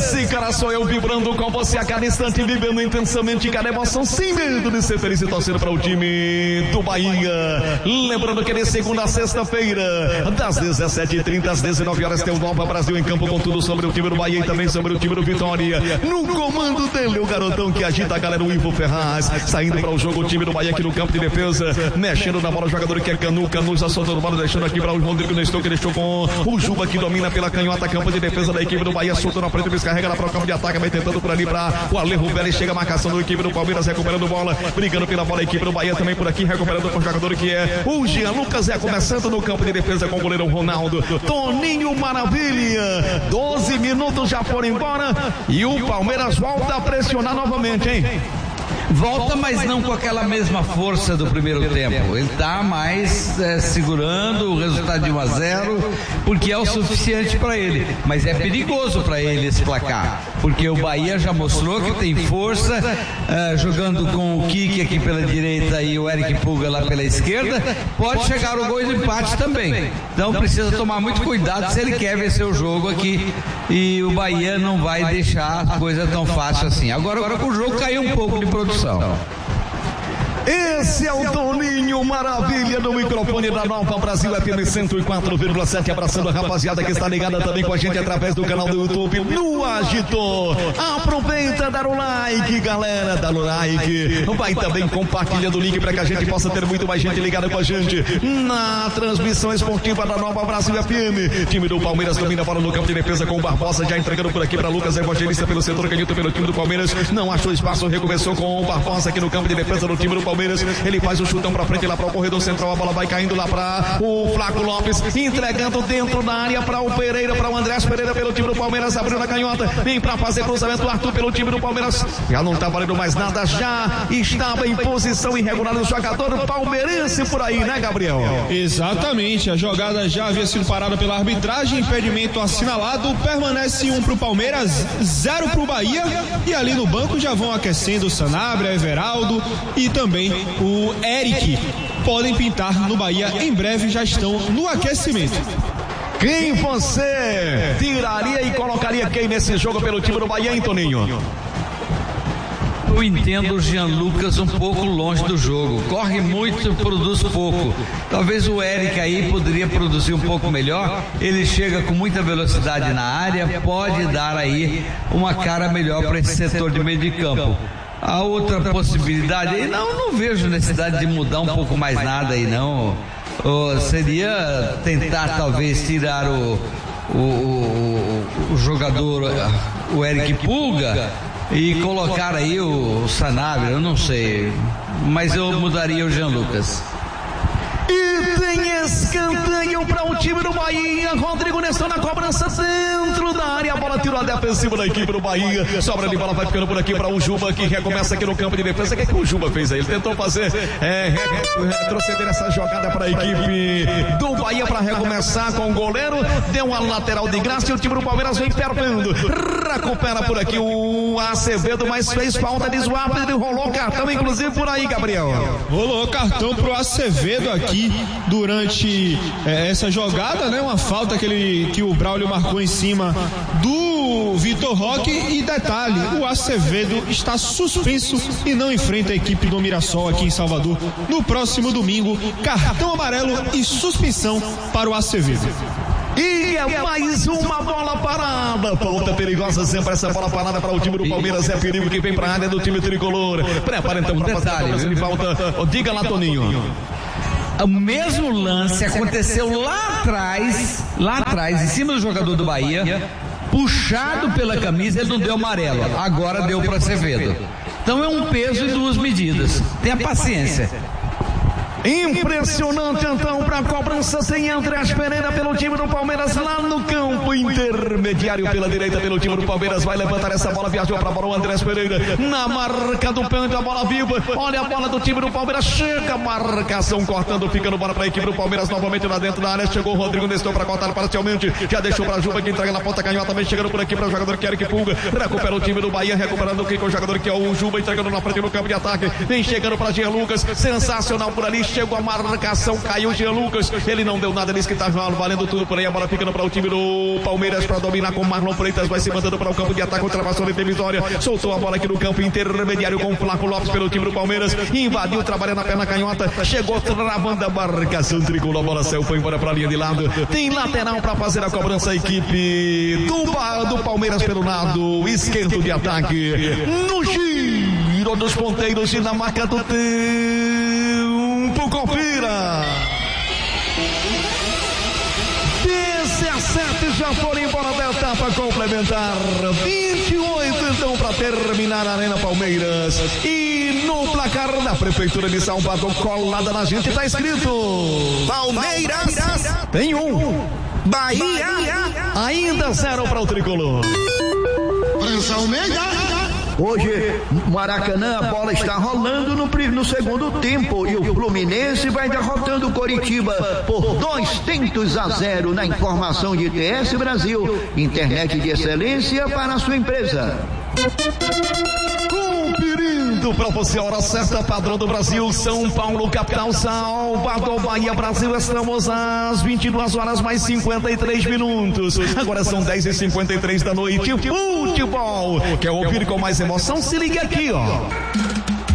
Esse cara sou eu vibrando com você a cada instante, vivendo intensamente cada emoção, sem medo de ser feliz e torcendo para o time do Bahia. Lembrando que de segunda a sexta-feira, das 17h30 às 19 horas, tem o Nova Brasil em campo com tudo sobre o time do Bahia e também sobre o time do Vitória. No comando dele, o garotão que agita a galera, o Ivo Ferraz, saindo para o jogo, o time do Bahia aqui no campo de defesa, mexendo na bola, o jogador que é Canu já soltando a bola, deixando aqui para o Rodrigo Nestor, que deixou com o Juba, que domina pela canhota, campo de defesa da equipe do Bahia, soltou na frente, descarrega lá para o campo de ataque, vai tentando por ali para o Alejo Vélez, chega a marcação da equipe do Palmeiras, recuperando bola, brigando pela bola, a equipe do Bahia também por aqui, recuperando com o jogador que é o Jean Lucas, começando no campo de defesa com o goleiro Ronaldo, Toninho Maravilha, 12 minutos já foram embora e o Palmeiras volta a pressionar novamente, hein? Volta, mas não com aquela mesma força do primeiro tempo. Ele está mais segurando o resultado de 1-0, porque é o suficiente para ele. Mas é perigoso para ele esse placar, porque o Bahia já mostrou que tem força, jogando com o Kiki aqui pela direita e o Eric Puga lá pela esquerda. Pode chegar o gol de empate também. Então precisa tomar muito cuidado se ele quer vencer o jogo aqui. E o Bahia não vai deixar a coisa tão fácil assim. Agora o jogo caiu um pouco de produção. Esse é o Toninho Maravilha no microfone da Nova Brasil FM 104,7, abraçando a rapaziada que está ligada também com a gente através do canal do YouTube no Agitor. Aproveita, dá o like, galera, dá o like, vai também compartilhando o link para que a gente possa ter muito mais gente ligada com a gente na transmissão esportiva da Nova Brasil FM. Time do Palmeiras domina a bola no campo de defesa com o Barbosa, já entregando por aqui para Lucas Evangelista pelo setor canhoto pelo time do Palmeiras, não achou espaço, recomeçou com o Barbosa aqui no campo de defesa do time do Palmeiras. Ele faz o chutão pra frente lá para o corredor central, a bola vai caindo lá para o Flaco Lopes, entregando dentro da área para o Pereira, para o Andrés Pereira pelo time do Palmeiras, abriu na canhota, vem para fazer cruzamento o Arthur pelo time do Palmeiras, já não tá valendo mais nada, já estava em posição irregular o jogador palmeirense por aí, né, Gabriel? Exatamente, a jogada já havia sido parada pela arbitragem, impedimento assinalado, permanece 1 pro Palmeiras, 0 pro Bahia, e ali no banco já vão aquecendo o Sanabria, Everaldo e também o Eric. Podem pintar no Bahia, em breve já estão no aquecimento. Quem você tiraria e colocaria quem nesse jogo pelo time do Bahia, hein, Toninho? Eu entendo o Jean Lucas um pouco longe do jogo, corre muito, produz pouco. Talvez o Eric aí poderia produzir um pouco melhor, ele chega com muita velocidade na área, pode dar aí uma cara melhor para esse setor de meio de campo. A outra possibilidade aí, não vejo necessidade de mudar um pouco mais nada aí não. Seria tentar talvez tirar o jogador, o Eric Puga, e colocar aí o Sanabria, eu não sei, mas eu mudaria o Jean Lucas. E tem escanteio para o time do Bahia, Rodrigo Nestor na cobrança dentro da área, a bola tirou a defensiva da equipe do Bahia, sobra de bola, vai ficando por aqui para o Juba, que recomeça aqui no campo de defesa. O que é que o Juba fez aí? Ele tentou fazer retroceder essa jogada para a equipe do Bahia para recomeçar com o goleiro, deu uma lateral de graça e o time do Palmeiras vem perdendo, recupera por aqui o Acevedo, mas fez falta de swap, rolou cartão inclusive por aí, Gabriel. Rolou cartão pro Acevedo aqui durante essa jogada, né? Uma falta que o Braulio marcou em cima do Vitor Roque. E detalhe, o Acevedo está suspenso e não enfrenta a equipe do Mirassol aqui em Salvador no próximo domingo. Cartão amarelo e suspensão para o Acevedo. E é mais uma bola parada, falta perigosa sempre essa bola parada para o time do Palmeiras, é perigo que vem para a área do time tricolor. Prepara então para fazer a cobrança de falta. Diga lá, Toninho. O mesmo lance aconteceu lá atrás, em cima do jogador do Bahia, puxado pela camisa, ele não deu amarelo, agora deu para Acevedo. Então é um peso e duas medidas, tenha paciência. Impressionante então para a cobrança, sem Andrés Pereira pelo time do Palmeiras lá no campo intermediário pela direita pelo time do Palmeiras, vai levantar essa bola, viajou para a bola o Andrés Pereira na marca do pênalti, a bola viva, olha a bola do time do Palmeiras, chega a marcação cortando, fica no bola para a equipe do Palmeiras novamente lá dentro da área, chegou o Rodrigo Nestor para cortar parcialmente, já deixou para a Juba que entrega na ponta canhota, também chegando por aqui para o jogador que Eric Puga, recupera o time do Bahia, recuperando aqui com o jogador que é o Juba, entregando na frente no campo de ataque, vem chegando para Jean Lucas, sensacional por ali, chegou a marcação, caiu o Jean Lucas, ele não deu nada, disse que tá valendo tudo por aí, a bola ficando para o time do Palmeiras para dominar com Marlon Freitas, vai se mandando para o campo de ataque, ultrapassou, ele tem vitória, soltou a bola aqui no campo intermediário com o Flaco Lopes pelo time do Palmeiras, invadiu, trabalhando na perna canhota, chegou travando a marcação, tricolor, a bola saiu, foi embora para a linha de lado, tem lateral para fazer a cobrança, a equipe do Palmeiras pelo lado esquerdo de ataque, no giro dos ponteiros e na marca do tempo, confira. 17 já foram embora da etapa complementar, 28 então para terminar a Arena Palmeiras, e no placar da Prefeitura de São Paulo, colada na gente, tá escrito Palmeiras tem 1, Bahia ainda 0 para o tricolor. Hoje, Maracanã, a bola está rolando no segundo tempo e o Fluminense vai derrotando o Coritiba por 2-0 na informação de TS Brasil, internet de excelência para a sua empresa. Conferindo para você a hora certa, padrão do Brasil, São Paulo, capital, Salvador, Bahia, Brasil, estamos às 22 horas mais 53 minutos. Agora são 10h53 da noite. Futebol. Quer ouvir com mais emoção? Se liga aqui, ó.